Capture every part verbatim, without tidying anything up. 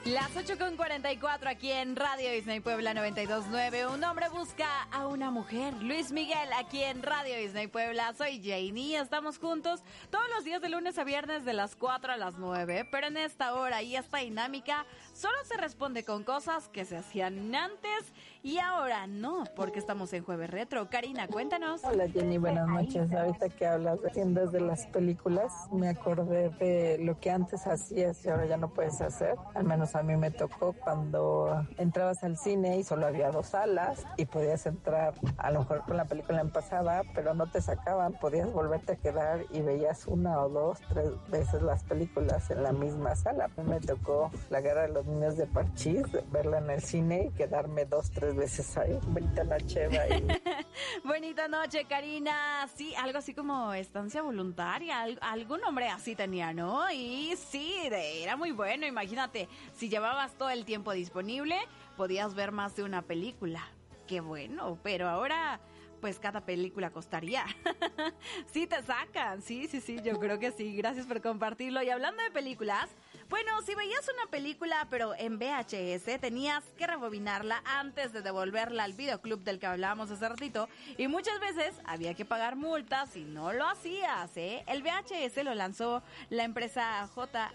Las ocho con cuarenta y cuatro aquí en Radio Disney Puebla noventa y dos punto nueve. Un hombre busca a una mujer. Luis Miguel aquí en Radio Disney Puebla. Soy Janie. Estamos juntos todos los días de lunes a viernes de las cuatro a las nueve. Pero en esta hora y esta dinámica solo se responde con cosas que se hacían antes y ahora no, porque estamos en Jueves Retro. Karina, cuéntanos. Hola Jenny, buenas noches. Ahorita que hablas de tiendas de las películas, me acordé de lo que antes hacías y ahora ya no puedes hacer. Al menos a mí me tocó cuando entrabas al cine y solo había dos salas y podías entrar a lo mejor con la película en pasada, pero no te sacaban, podías volverte a quedar y veías una o dos, tres veces las películas en la misma sala. A mí me tocó La Guerra de los Niños de Parchís, verla en el cine y quedarme dos, tres veces ahí. Bonita noche, bye. Bonita noche, Karina. Sí, algo así como estancia voluntaria, al- algún nombre así tenía, ¿no? Y sí, de- era muy bueno, imagínate, si llevabas todo el tiempo disponible, podías ver más de una película. Qué bueno, pero ahora pues cada película costaría. Sí te sacan, sí, sí, sí, yo creo que sí. Gracias por compartirlo. Y hablando de películas, bueno, si veías una película pero en V H S, tenías que rebobinarla antes de devolverla al videoclub del que hablábamos hace ratito, y muchas veces había que pagar multas si no lo hacías, ¿eh? El V H S lo lanzó la empresa J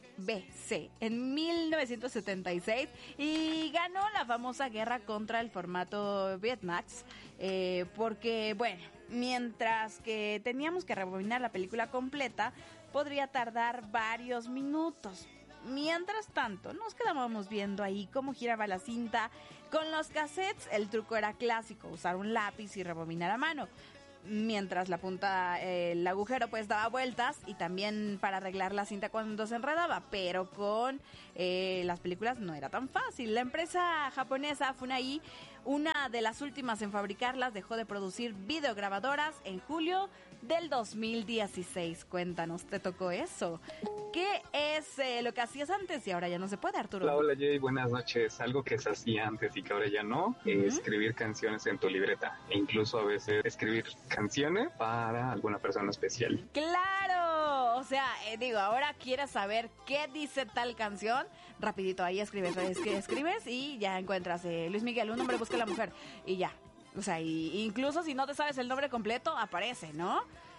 B C en mil novecientos setenta y seis y ganó la famosa guerra contra el formato Betamax, eh, porque, bueno, mientras que teníamos que rebobinar la película completa, podría tardar varios minutos. Mientras tanto, nos quedábamos viendo ahí cómo giraba la cinta. Con los cassettes, el truco era clásico, usar un lápiz y rebobinar a mano. Mientras la punta, eh, el agujero pues daba vueltas, y también para arreglar la cinta cuando se enredaba, pero con eh, las películas no era tan fácil. La empresa japonesa Funai, una de las últimas en fabricarlas, dejó de producir videograbadoras en julio del dos mil dieciséis. Cuéntanos, ¿te tocó eso? ¿Qué es eh, lo que hacías antes y ahora ya no se puede, Arturo? Hola, hola Jay, buenas noches. Algo que se hacía antes y que ahora ya no, uh-huh. es escribir canciones en tu libreta, e incluso a veces escribir canciones para alguna persona especial. ¡Claro! O sea, eh, digo, ahora quieres saber qué dice tal canción, rapidito ahí escribes, escribes, escribes y ya encuentras eh, Luis Miguel, un hombre busca a la mujer, y ya. O sea, y, incluso si no te sabes el nombre completo, aparece, ¿no?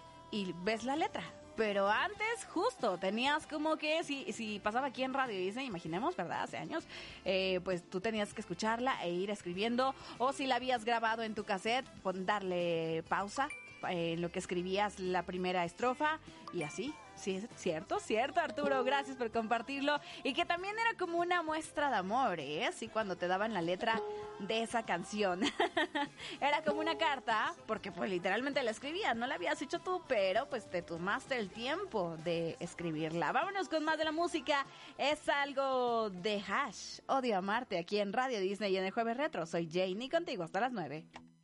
Y ves la letra. Pero antes, justo, tenías como que, si, si pasaba aquí en Radio Disney, imaginemos, ¿verdad? Hace años, eh, pues tú tenías que escucharla e ir escribiendo, o si la habías grabado en tu cassette, pon, darle pausa eh, en lo que escribías la primera estrofa, y así. Sí, es cierto, cierto, Arturo, gracias por compartirlo. Y que también era como una muestra de amor, ¿eh? Sí, cuando te daban la letra de esa canción. Era como una carta, porque pues literalmente la escribías, no la habías hecho tú, pero pues te tomaste el tiempo de escribirla. Vámonos con más de la música. Es algo de Hash, Odio Amarte, aquí en Radio Disney y en el Jueves Retro. Soy Janie, contigo hasta las nueve.